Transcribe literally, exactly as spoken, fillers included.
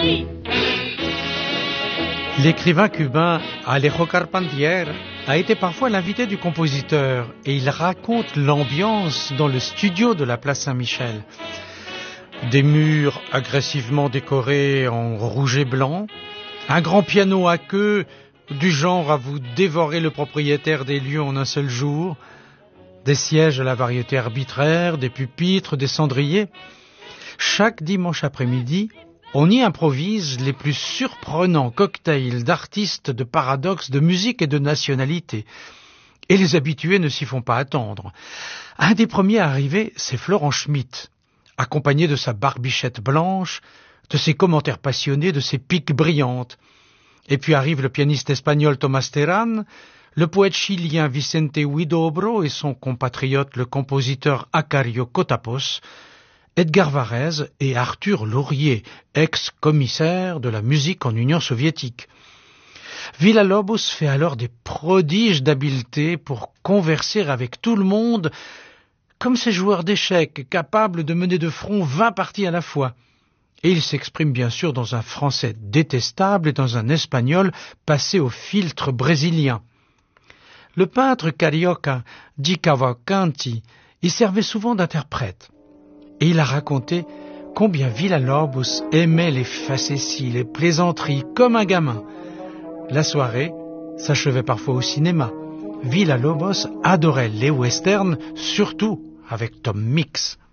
L'écrivain cubain Alejo Carpentier a été parfois l'invité du compositeur et il raconte l'ambiance dans le studio de la place Saint-Michel. Des murs agressivement décorés en rouge et blanc, un grand piano à queue du genre à vous dévorer le propriétaire des lieux en un seul jour, des sièges à la variété arbitraire, des pupitres, des cendriers. Chaque dimanche après-midi, on y improvise les plus surprenants cocktails d'artistes, de paradoxes, de musique et de nationalité. Et les habitués ne s'y font pas attendre. Un des premiers arrivés, c'est Florent Schmitt, accompagné de sa barbichette blanche, de ses commentaires passionnés, de ses piques brillantes. Et puis arrive le pianiste espagnol Thomas Terán, le poète chilien Vicente Huidobro et son compatriote le compositeur Acario Cotapos, Edgar Varèse et Arthur Laurier, ex-commissaire de la musique en Union soviétique. Villa-Lobos fait alors des prodiges d'habileté pour converser avec tout le monde, comme ces joueurs d'échecs capables de mener de front vingt parties à la fois. Et il s'exprime bien sûr dans un français détestable et dans un espagnol passé au filtre brésilien. Le peintre carioca Di Cavalcanti y servait souvent d'interprète. Et il a raconté combien Villa-Lobos aimait les facéties, les plaisanteries, comme un gamin. La soirée s'achevait parfois au cinéma. Villa-Lobos adorait les westerns, surtout avec Tom Mix.